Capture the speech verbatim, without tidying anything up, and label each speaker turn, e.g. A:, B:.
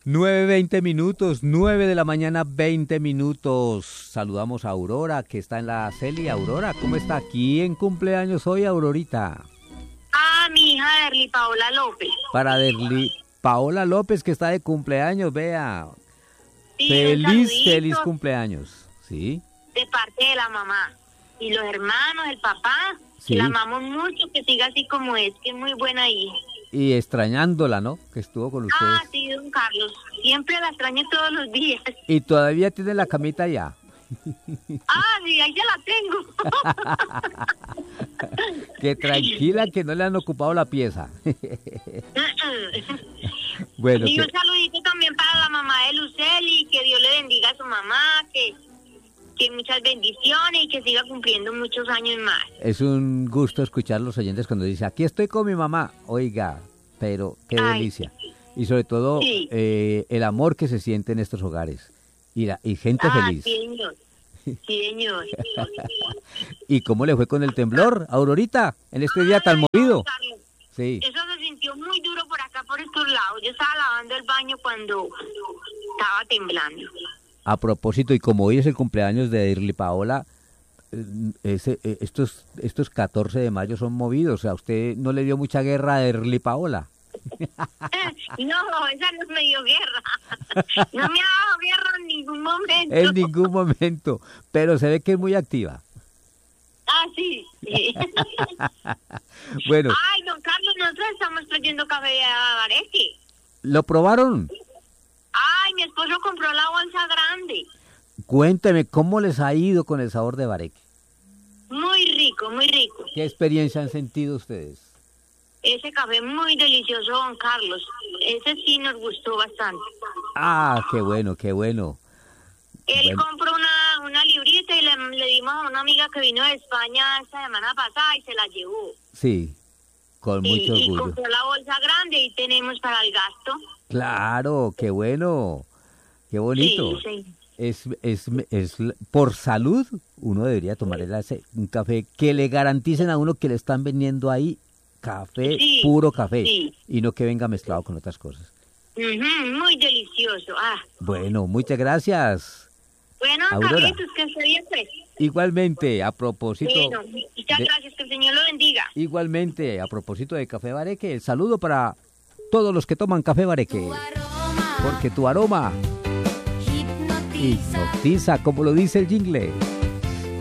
A: Nueve, veinte minutos, nueve de la mañana, veinte minutos. Saludamos a Aurora, que está en la Celi. Aurora, ¿cómo está? ¿Quién cumpleaños hoy, Aurorita?
B: Ah, mi hija Derly Paola López.
A: Para Derly Paola López, que está de cumpleaños, vea.
B: Sí,
A: Feliz, feliz cumpleaños. ¿Sí?
B: De parte de la mamá. Y los hermanos, el papá,
A: Sí.
B: que la amamos mucho, que siga así como es, que es muy buena hija.
A: Y extrañándola, ¿no? Que estuvo con ustedes.
B: Ah, sí, don Carlos. Siempre la extraño todos los días.
A: Y todavía tiene la camita ya.
B: Ah, sí, ahí ya la tengo.
A: Que tranquila, que no le han ocupado la pieza. Bueno,
B: y un
A: que-
B: saludito también para la mamá de Luceli, que Dios le bendiga a su mamá, que, que muchas bendiciones y que siga cumpliendo muchos años más.
A: es un gusto escuchar a los oyentes cuando dice, aquí estoy con mi mamá. Oiga, pero qué
B: Ay,
A: delicia. Y sobre todo,
B: Sí.
A: eh, el amor que se siente en estos hogares. Y, la, y gente
B: Ah,
A: feliz.
B: sí, señor. Sí, señor.
A: ¿Y cómo le fue con el temblor, Aurorita, en este día tan
B: Ay,
A: movido?
B: don Carlos,
A: Sí.
B: eso se sintió muy duro por acá, por estos lados. Yo estaba lavando el baño cuando estaba temblando.
A: A propósito, y como hoy es el cumpleaños de Derly Paola, eh, ese, eh, estos, estos catorce de mayo son movidos. ¿A usted no le dio mucha guerra a Derly Paola?
B: No, esa no me dio guerra. No me ha dado guerra en ningún momento.
A: En ningún momento, pero se ve que es muy activa.
B: Ah, sí. sí.
A: Bueno,
B: Ay, don Carlos, nosotros estamos trayendo café de Bareque.
A: ¿lo probaron?
B: Ay, mi esposo compró la bolsa grande.
A: Cuénteme, ¿cómo les ha ido con el sabor de Bareque?
B: Muy rico, muy rico.
A: ¿Qué experiencia han sentido ustedes?
B: Ese café muy delicioso, don Carlos. Ese sí nos gustó bastante.
A: Ah, qué bueno, qué bueno.
B: Él
A: Bueno.
B: compró una, una librita y le, le dimos a una amiga que vino de España esta semana pasada y se la llevó.
A: Sí, con
B: Y,
A: mucho
B: y
A: orgullo.
B: compró la bolsa grande y tenemos para el gasto.
A: Claro, qué bueno, qué bonito.
B: Sí, sí.
A: Es, es, es, por salud, uno debería tomar el ace- un café que le garanticen a uno que le están vendiendo ahí café,
B: Sí,
A: puro café,
B: sí.
A: y no que venga mezclado con otras cosas.
B: Ujú, muy delicioso. Ah,
A: Bueno, muchas gracias.
B: bueno,
A: Aurora.
B: Carlitos, que esté bien, pues.
A: Igualmente, a propósito,
B: Bueno, muchas
A: de-
B: gracias, que el Señor lo bendiga.
A: igualmente, a propósito de Café Bareque, el saludo para todos los que toman Café Bareque, porque tu aroma hipnotiza, como lo dice el jingle.